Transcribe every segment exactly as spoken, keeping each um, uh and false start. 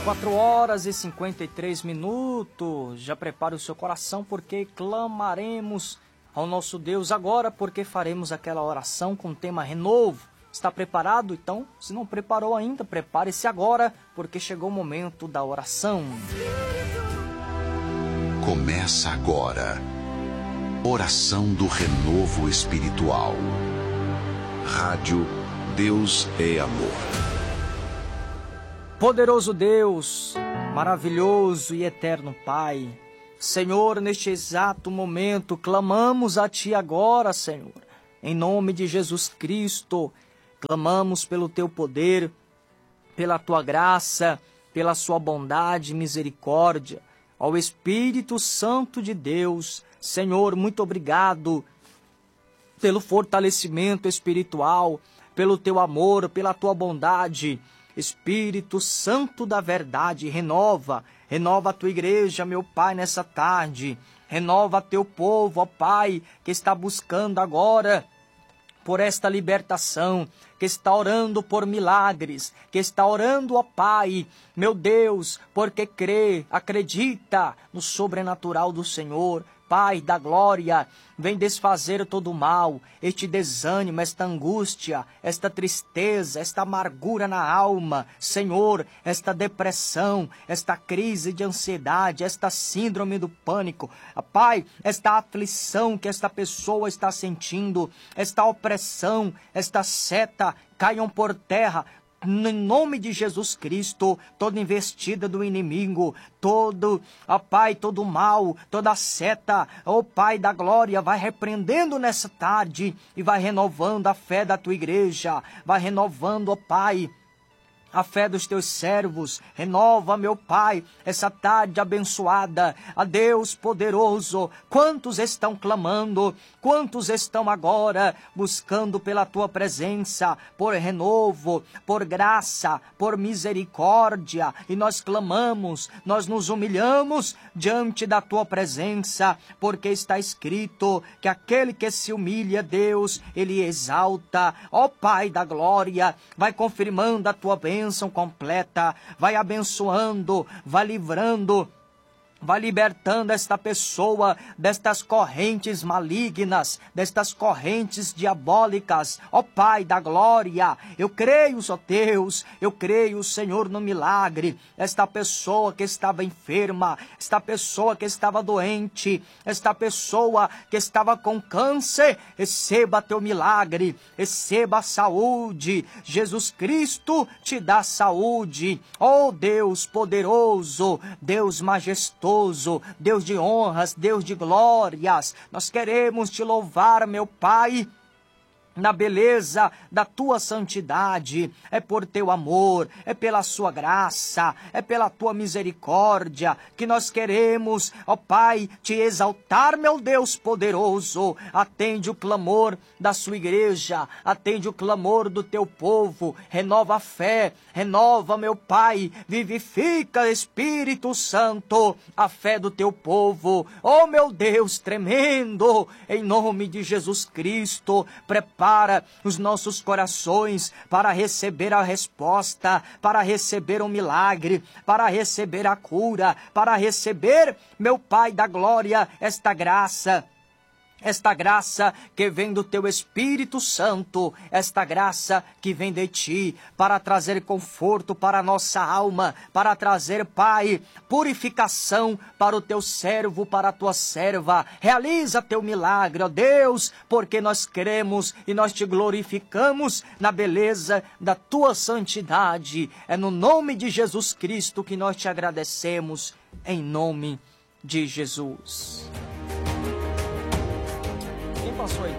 quatro horas e cinquenta e três minutos. Já prepare o seu coração, porque clamaremos ao nosso Deus agora, porque faremos aquela oração com o tema renovo. Está preparado? Então, se não preparou ainda, prepare-se agora, porque chegou o momento da oração. Começa agora. Oração do renovo espiritual. Rádio Deus é Amor. Poderoso Deus, maravilhoso e eterno Pai, Senhor, neste exato momento, clamamos a Ti agora, Senhor, em nome de Jesus Cristo, clamamos pelo Teu poder, pela Tua graça, pela Sua bondade e misericórdia, ao Espírito Santo de Deus. Senhor, muito obrigado pelo fortalecimento espiritual, pelo Teu amor, pela Tua bondade. Espírito Santo da verdade, renova, renova a Tua igreja, meu Pai, nessa tarde. Renova Teu povo, ó Pai, que está buscando agora por esta libertação, que está orando por milagres, que está orando, ó Pai, meu Deus, porque crê, acredita no sobrenatural do Senhor. Pai da glória, vem desfazer todo o mal, este desânimo, esta angústia, esta tristeza, esta amargura na alma, Senhor, esta depressão, esta crise de ansiedade, esta síndrome do pânico, Pai, esta aflição que esta pessoa está sentindo, esta opressão, esta seta, caiam por terra. Em nome de Jesus Cristo, toda investida do inimigo, todo, ó Pai, todo mal, toda seta, ó Pai da glória, vai repreendendo nessa tarde e vai renovando a fé da Tua igreja, vai renovando, ó Pai, a fé dos Teus servos. Renova, meu Pai, essa tarde abençoada. A Deus poderoso, quantos estão clamando, quantos estão agora buscando pela Tua presença, por renovo, por graça, por misericórdia, e nós clamamos, nós nos humilhamos diante da Tua presença, porque está escrito que aquele que se humilha, Deus, Ele exalta. Ó Pai da glória, vai confirmando a Tua bênção completa, vai abençoando, vai livrando, vai libertando esta pessoa destas correntes malignas, destas correntes diabólicas. Ó Pai da glória, eu creio, ó Deus, eu creio, Senhor, no milagre. Esta pessoa que estava enferma, esta pessoa que estava doente, esta pessoa que estava com câncer, receba Teu milagre, receba a saúde. Jesus Cristo te dá saúde. Ó Deus poderoso, Deus majestoso, Deus de honras, Deus de glórias, nós queremos Te louvar, meu Pai, na beleza da Tua santidade. É por Teu amor, é pela Sua graça, é pela Tua misericórdia que nós queremos, ó Pai, Te exaltar, meu Deus poderoso. Atende o clamor da Sua igreja, atende o clamor do Teu povo, renova a fé, renova, meu Pai, vivifica, Espírito Santo, a fé do Teu povo. Ó meu Deus tremendo, em nome de Jesus Cristo, prepara para os nossos corações, para receber a resposta, para receber o milagre, para receber a cura, para receber, meu Pai da glória, esta graça. Esta graça que vem do Teu Espírito Santo, esta graça que vem de Ti, para trazer conforto para a nossa alma, para trazer, Pai, purificação para o Teu servo, para a Tua serva. Realiza Teu milagre, ó Deus, porque nós cremos e nós Te glorificamos na beleza da Tua santidade. É no nome de Jesus Cristo que nós Te agradecemos, em nome de Jesus. Quem passou aí?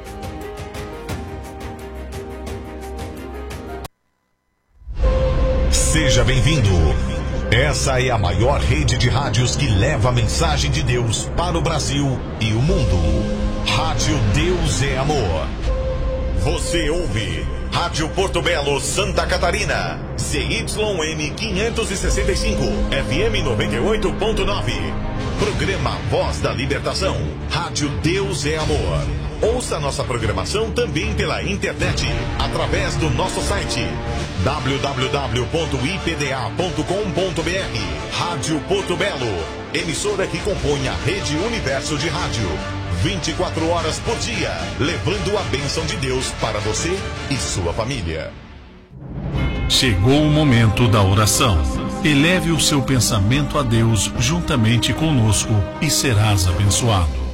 Seja bem-vindo. Essa é a maior rede de rádios que leva a mensagem de Deus para o Brasil e o mundo. Rádio Deus é Amor. Você ouve Rádio Porto Belo, Santa Catarina. C Y M quinhentos e sessenta e cinco, F M noventa e oito ponto nove. Programa Voz da Libertação. Rádio Deus é Amor. Ouça nossa programação também pela internet, através do nosso site w w w ponto i p d a ponto com ponto b r. Rádio Porto Belo, emissora que compõe a Rede Universo de Rádio. vinte e quatro horas por dia, levando a bênção de Deus para você e sua família. Chegou o momento da oração. Eleve o seu pensamento a Deus juntamente conosco e serás abençoado.